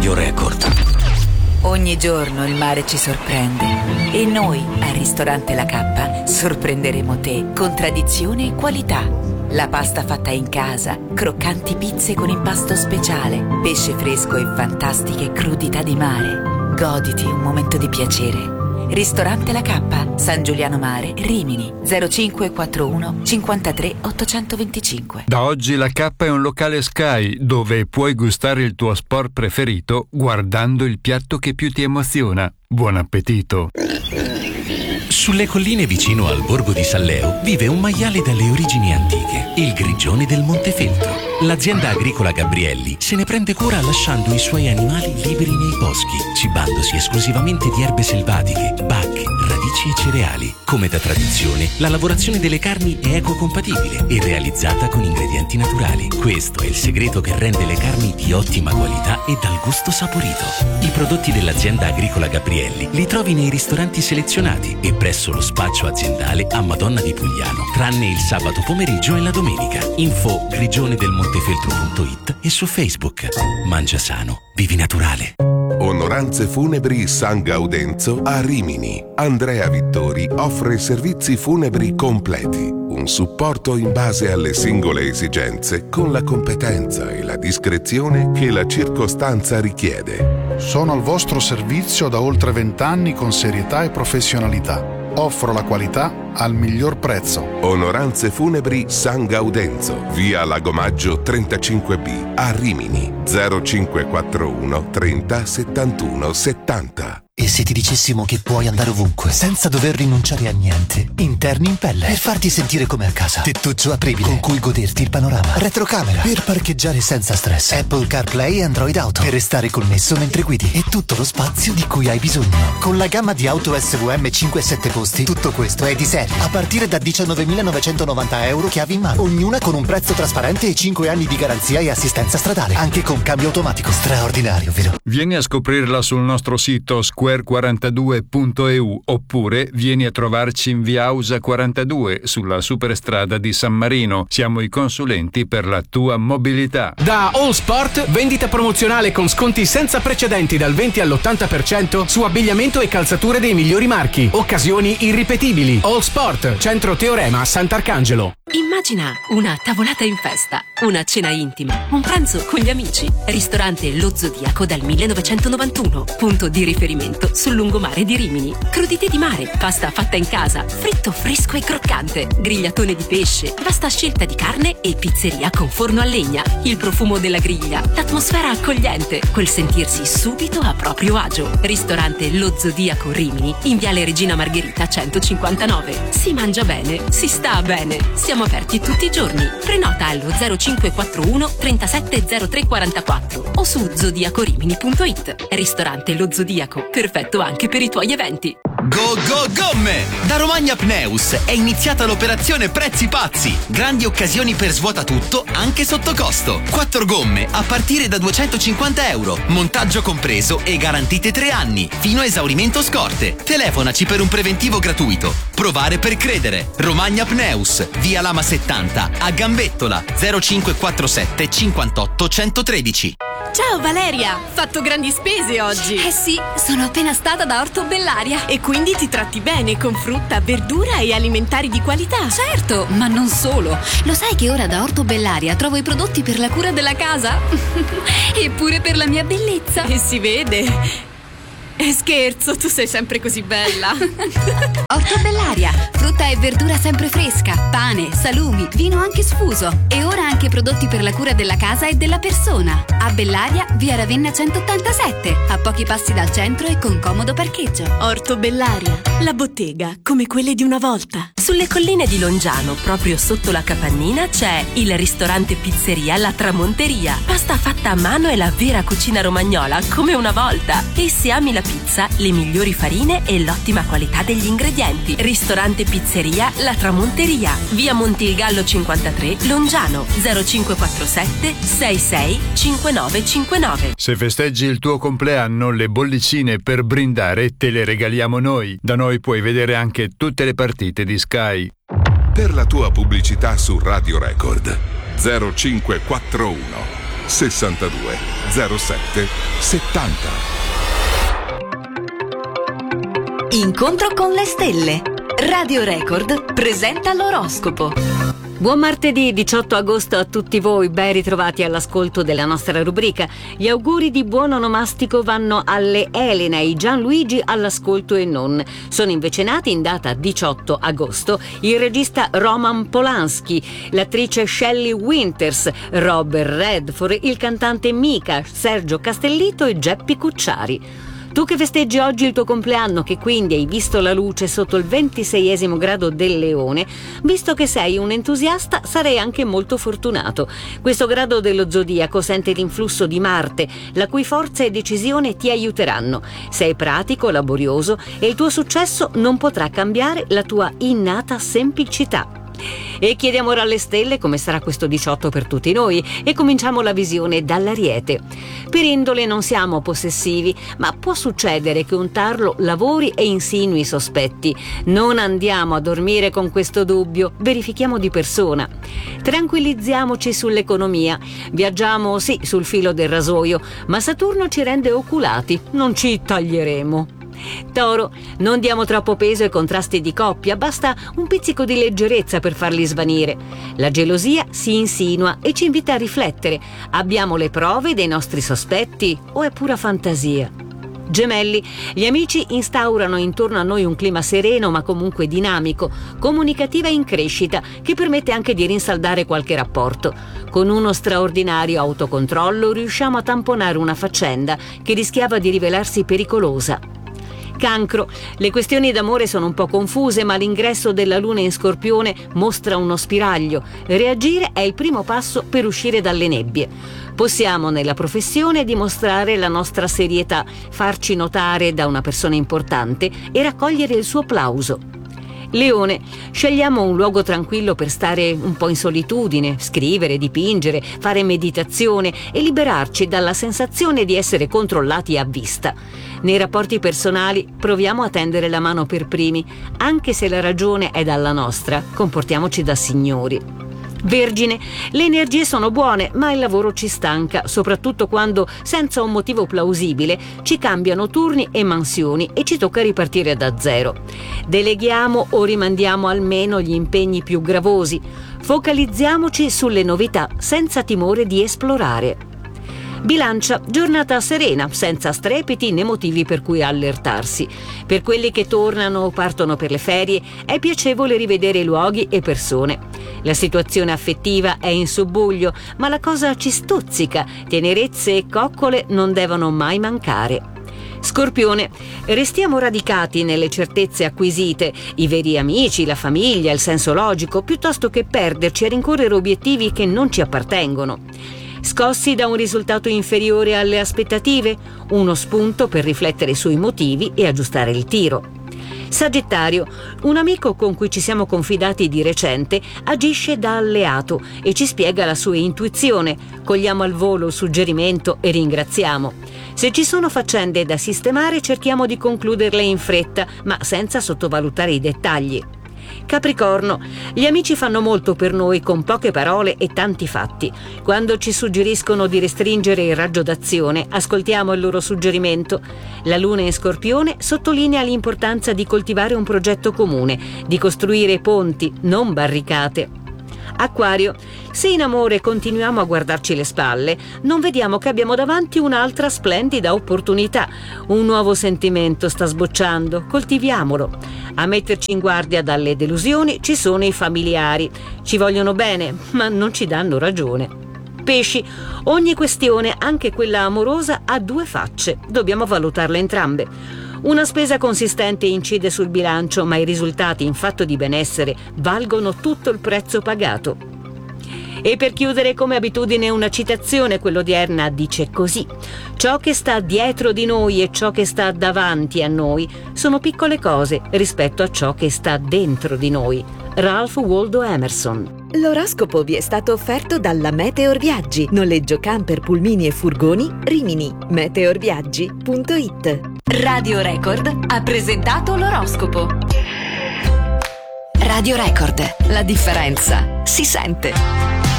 Radio Record. Ogni giorno il mare ci sorprende e noi al ristorante La Cappa sorprenderemo te con tradizione e qualità. La pasta fatta in casa, croccanti pizze con impasto speciale, pesce fresco e fantastiche crudità di mare. Goditi un momento di piacere. Ristorante La Cappa, San Giuliano Mare, Rimini, 0541 53 825. Da oggi La Cappa è un locale Sky dove puoi gustare il tuo sport preferito guardando il piatto che più ti emoziona. Buon appetito! Sulle colline vicino al borgo di Salleo vive un maiale dalle origini antiche, il grigione del Montefeltro. L'azienda agricola Gabrielli se ne prende cura lasciando i suoi animali liberi nei boschi, cibandosi esclusivamente di erbe selvatiche, bacche, radici e cereali. Come da tradizione, la lavorazione delle carni è ecocompatibile e realizzata con ingredienti naturali. Questo è il segreto che rende le carni di ottima qualità e dal gusto saporito. I prodotti dell'azienda agricola Gabrielli li trovi nei ristoranti selezionati e presso lo spaccio aziendale a Madonna di Pugliano, tranne il sabato pomeriggio e la domenica. Info grigionedelmontefeltro.it e su Facebook. Mangia sano, vivi naturale. Onoranze Funebri San Gaudenzo a Rimini. Andrea Vittori offre servizi funebri completi, un supporto in base alle singole esigenze con la competenza e la discrezione che la circostanza richiede. Sono al vostro servizio da oltre 20 anni con serietà e professionalità. Offro la qualità al miglior prezzo. Onoranze Funebri San Gaudenzo, via Lagomaggio 35B a Rimini, 0541 30 71 70. E se ti dicessimo che puoi andare ovunque senza dover rinunciare a niente? Interni in pelle per farti sentire come a casa. Tettuccio apribile con cui goderti il panorama. Retrocamera per parcheggiare senza stress. Apple CarPlay e Android Auto per restare connesso mentre guidi. E tutto lo spazio di cui hai bisogno. Con la gamma di auto SVM 5 e 7 posti, tutto questo è di serie. A partire da 19.990 euro chiavi in mano. Ognuna con un prezzo trasparente e 5 anni di garanzia e assistenza stradale. Anche con cambio automatico. Straordinario, vero? Vieni a scoprirla sul nostro sito square42.eu oppure vieni a trovarci in via Ausa 42 sulla superstrada di San Marino. Siamo i consulenti per la tua mobilità. Da All Sport, vendita promozionale con sconti senza precedenti dal 20 all'80% su abbigliamento e calzature dei migliori marchi. Occasioni irripetibili. All Sport, centro Teorema, Sant'Arcangelo. Immagina una tavolata in festa, una cena intima, un pranzo con gli amici. Ristorante Lo Zodiaco dal 1991, punto di riferimento sul lungomare di Rimini. Crudité di mare, pasta fatta in casa, fritto fresco e croccante, grigliatone di pesce, vasta scelta di carne e pizzeria con forno a legna. Il profumo della griglia, l'atmosfera accogliente, quel sentirsi subito a proprio agio. Ristorante Lo Zodiaco Rimini, in viale Regina Margherita 159. Si mangia bene, si sta bene. Siamo aperti tutti i giorni. Prenota allo 0541 370344 o su zodiacorimini.it. Ristorante Lo Zodiaco, perfetto anche per i tuoi eventi. Go go gomme! Da Romagna Pneus è iniziata l'operazione Prezzi Pazzi. Grandi occasioni per svuota tutto anche sotto costo. 4 gomme a partire da 250 euro, montaggio compreso e garantite 3 anni, fino a esaurimento scorte. Telefonaci per un preventivo gratuito. Provare per credere. Romagna Pneus, via Lama 70, a Gambettola, 0547 58 113. Ciao Valeria, fatto grandi spese oggi. Eh sì, sono appena stata da Orto Bellaria. E quindi ti tratti bene con frutta, verdura e alimentari di qualità. Certo, ma non solo. Lo sai che ora da Orto Bellaria trovo i prodotti per la cura della casa? E pure per la mia bellezza. E si vede. Scherzo, tu sei sempre così bella. Orto Bellaria, frutta e verdura sempre fresca, pane, salumi, vino anche sfuso e ora anche prodotti per la cura della casa e della persona. A Bellaria, via Ravenna 187, a pochi passi dal centro e con comodo parcheggio. Orto Bellaria, la bottega come quelle di una volta. Sulle colline di Longiano, proprio sotto la Capannina, c'è il ristorante pizzeria La Tramonteria. Pasta fatta a mano e la vera cucina romagnola come una volta. E se ami la pizza, le migliori farine e l'ottima qualità degli ingredienti. Ristorante pizzeria La Tramonteria, via Montilgallo 53, Longiano, 0547 66 5959. Se festeggi il tuo compleanno, le bollicine per brindare te le regaliamo noi. Da noi puoi vedere anche tutte le partite di Sky. Per la tua pubblicità su Radio Record 0541 62 07 70. Incontro con le stelle. Radio Record presenta l'oroscopo. Buon martedì 18 agosto a tutti voi, ben ritrovati all'ascolto della nostra rubrica. Gli auguri di buon onomastico vanno alle Elena e Gianluigi all'ascolto e non. Sono invece nati in data 18 agosto il regista Roman Polanski, l'attrice Shelley Winters, Robert Redford, il cantante Mika, Sergio Castellitto e Geppi Cucciari. Tu che festeggi oggi il tuo compleanno, che quindi hai visto la luce sotto il 26esimo grado del Leone, visto che sei un entusiasta, sarei anche molto fortunato. Questo grado dello zodiaco sente l'influsso di Marte, la cui forza e decisione ti aiuteranno. Sei pratico, laborioso e il tuo successo non potrà cambiare la tua innata semplicità. E chiediamo ora alle stelle come sarà questo 18 per tutti noi e cominciamo la visione dall'Ariete. Per indole non siamo possessivi, ma può succedere che un tarlo lavori e insinui sospetti. Non andiamo a dormire con questo dubbio, verifichiamo di persona. Tranquillizziamoci sull'economia. Viaggiamo sì sul filo del rasoio, ma Saturno ci rende oculati, non ci taglieremo. Toro, non diamo troppo peso ai contrasti di coppia, basta un pizzico di leggerezza per farli svanire. La gelosia si insinua e ci invita a riflettere. Abbiamo le prove dei nostri sospetti o è pura fantasia? Gemelli, gli amici instaurano intorno a noi un clima sereno ma comunque dinamico, comunicativo e in crescita, che permette anche di rinsaldare qualche rapporto. Con uno straordinario autocontrollo riusciamo a tamponare una faccenda che rischiava di rivelarsi pericolosa. Cancro, le questioni d'amore sono un po' confuse, ma l'ingresso della luna in Scorpione mostra uno spiraglio. Reagire è il primo passo per uscire dalle nebbie. Possiamo nella professione dimostrare la nostra serietà, farci notare da una persona importante e raccogliere il suo plauso. Leone, scegliamo un luogo tranquillo per stare un po' in solitudine, scrivere, dipingere, fare meditazione e liberarci dalla sensazione di essere controllati a vista. Nei rapporti personali proviamo a tendere la mano per primi, anche se la ragione è dalla nostra, comportiamoci da signori. Vergine, le energie sono buone, ma il lavoro ci stanca, soprattutto quando, senza un motivo plausibile, ci cambiano turni e mansioni e ci tocca ripartire da zero. Deleghiamo o rimandiamo almeno gli impegni più gravosi. Focalizziamoci sulle novità, senza timore di esplorare. Bilancia, giornata serena, senza strepiti né motivi per cui allertarsi. Per quelli che tornano o partono per le ferie è piacevole rivedere luoghi e persone. La situazione affettiva è in subbuglio, ma la cosa ci stuzzica. Tenerezze e coccole non devono mai mancare. Scorpione, restiamo radicati nelle certezze acquisite, i veri amici, la famiglia, il senso logico, piuttosto che perderci a rincorrere obiettivi che non ci appartengono. Scossi da un risultato inferiore alle aspettative? Uno spunto per riflettere sui motivi e aggiustare il tiro. Sagittario, un amico con cui ci siamo confidati di recente agisce da alleato e ci spiega la sua intuizione. Cogliamo al volo il suggerimento e ringraziamo. Se ci sono faccende da sistemare, cerchiamo di concluderle in fretta, ma senza sottovalutare i dettagli. Capricorno, gli amici fanno molto per noi con poche parole e tanti fatti. Quando ci suggeriscono di restringere il raggio d'azione, ascoltiamo il loro suggerimento. La luna in Scorpione sottolinea l'importanza di coltivare un progetto comune, di costruire ponti, non barricate. Acquario, se in amore continuiamo a guardarci le spalle, non vediamo che abbiamo davanti un'altra splendida opportunità. Un nuovo sentimento sta sbocciando, coltiviamolo. A metterci in guardia dalle delusioni ci sono i familiari. Ci vogliono bene, ma non ci danno ragione. Pesci, ogni questione, anche quella amorosa, ha due facce. Dobbiamo valutarle entrambe. Una spesa consistente incide sul bilancio, ma i risultati in fatto di benessere valgono tutto il prezzo pagato. E per chiudere, come abitudine, una citazione, quella odierna dice così: ciò che sta dietro di noi e ciò che sta davanti a noi sono piccole cose rispetto a ciò che sta dentro di noi. Ralph Waldo Emerson. L'oroscopo vi è stato offerto dalla Meteor Viaggi, noleggio camper, pulmini e furgoni, Rimini. meteorviaggi.it. Radio Record ha presentato l'oroscopo. Radio Record, la differenza si sente.